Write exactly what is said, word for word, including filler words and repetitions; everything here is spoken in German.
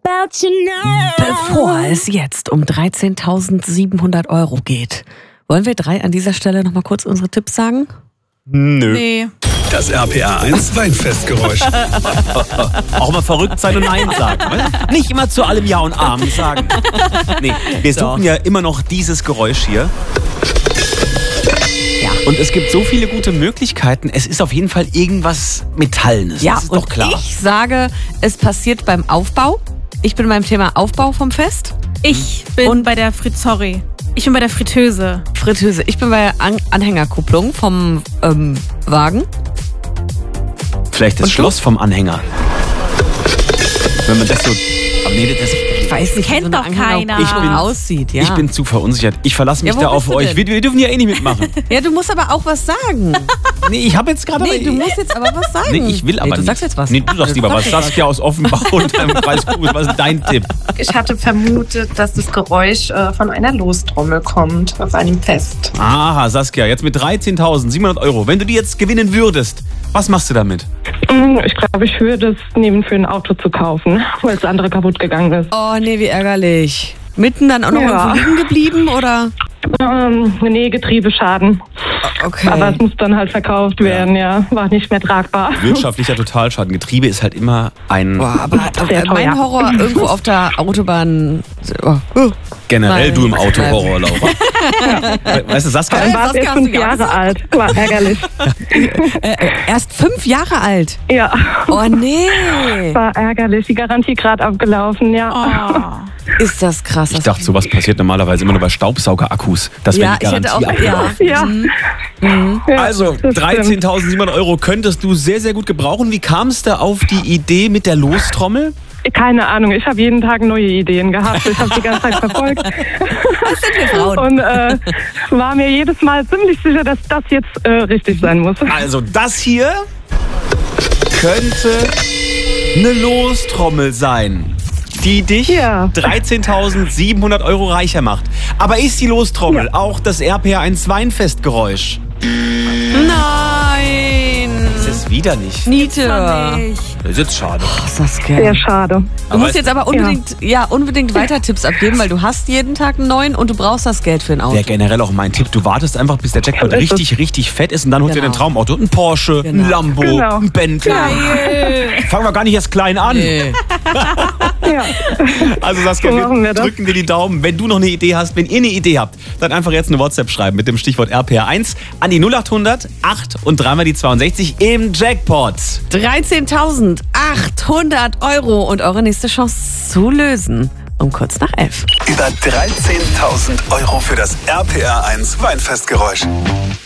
Bevor es jetzt um dreizehntausendsiebenhundert Euro geht, wollen wir drei an dieser Stelle noch mal kurz unsere Tipps sagen? Nö. Nee. Das R P R eins Weinfestgeräusch. Auch mal verrückt sein und Nein sagen. Ne? Nicht immer zu allem Ja und Amen sagen. Nee, wir suchen ja immer noch dieses Geräusch hier. Ja. Und es gibt so viele gute Möglichkeiten. Es ist auf jeden Fall irgendwas Metallenes. Ja, das ist und doch klar. ich sage, es passiert beim Aufbau. Ich bin beim Thema Aufbau vom Fest. Ich bin Und- bei der Frit sorry. Ich bin bei der Fritteuse. Fritteuse. Ich bin bei der An Anhängerkupplung vom ähm, Wagen. Vielleicht das Und du? Schloss vom Anhänger. Wenn man das so... Aber nee, das, Ich weiß nicht, Kennt wie so eine doch keiner. Anhängerkupplung Ich bin- aussieht. Ja. Ich bin zu verunsichert. Ich verlasse mich Ja, wo da auf bist du euch. denn? Wir, wir dürfen ja eh nicht mitmachen. ja, du musst aber auch was sagen. Nee, ich habe jetzt gerade... Nee, du musst jetzt aber was sagen. Nee, ich will aber nee, du nicht. sagst jetzt was. Nee, du sagst lieber was. Sag jetzt Saskia aus Offenbach und deinem Kreis Kugel. Was ist dein Tipp? Ich hatte vermutet, dass das Geräusch äh, von einer Lostrommel kommt auf einem Fest. Aha, Saskia, jetzt mit dreizehntausendsiebenhundert Euro. Wenn du die jetzt gewinnen würdest, was machst du damit? Ich glaube, ich würde es nehmen, für ein Auto zu kaufen, weil das andere kaputt gegangen ist. Oh, nee, wie ärgerlich. Mitten dann auch noch Ja. irgendwo liegen geblieben, oder? Ähm, nee, Getriebeschaden. Okay. Aber es muss dann halt verkauft werden, ja. War nicht mehr tragbar. Wirtschaftlicher Totalschaden. Getriebe ist halt immer ein... Boah, aber Sehr äh, mein teuer. Horror irgendwo auf der Autobahn. Oh. Uh. Generell Nein. du im Auto Horror, Laura. Weißt du, Saskia... Dann war es Saskia, erst hast du fünf ja Jahre gesagt. alt. War ärgerlich. Äh, äh, erst fünf Jahre alt. Ja, Oh nee. war ärgerlich. Die Garantie gerade abgelaufen, ja. Oh. Ist das krass. Ich dachte, sowas passiert normalerweise immer nur bei Staubsaugerakkus. Das wäre ja, die ich hätte Garantie. auch. Ja. Ja. Ja, Also, das stimmt. dreizehntausendsiebenhundert Euro könntest du sehr, sehr gut gebrauchen. Wie kamst du auf die Idee mit der Lostrommel? Keine Ahnung, ich habe jeden Tag neue Ideen gehabt. Ich habe die ganze Zeit verfolgt. Das sind wir Frauen. Und äh, war mir jedes Mal ziemlich sicher, dass das jetzt äh, richtig sein muss. Also, das hier könnte eine Lostrommel sein, die dich Ja. dreizehntausendsiebenhundert Euro reicher macht. Aber ist die Lostrommel auch das R P R eins Weinfestgeräusch? Nein. Das ist wieder nicht. Niete. Fand ich. Das ist jetzt schade. Oh, Saskia. Sehr schade. Du musst jetzt aber unbedingt, ja. unbedingt weiter Tipps abgeben, weil du hast jeden Tag einen neuen und du brauchst das Geld für ein Auto. Wäre generell auch mein Tipp. Du wartest einfach, bis der Jackpot Ja, ist es. richtig, richtig fett ist und dann holst du dir Genau. ein Traumauto. Ein Porsche, ein Genau. Lambo, Genau. ein Bentley. Fangen wir gar nicht erst klein an. Nee. Ja. Also Saskia, So wir, machen wir das. drücken dir die Daumen. Wenn du noch eine Idee hast, wenn ihr eine Idee habt, dann einfach jetzt eine WhatsApp schreiben mit dem Stichwort R P R eins an die null acht hundert acht und dreimal die zweiundsechzig im Jackpot. dreizehntausendachthundert Euro und eure nächste Chance zu lösen. Um kurz nach elf. Über dreizehntausend Euro für das R P R eins Weinfestgeräusch.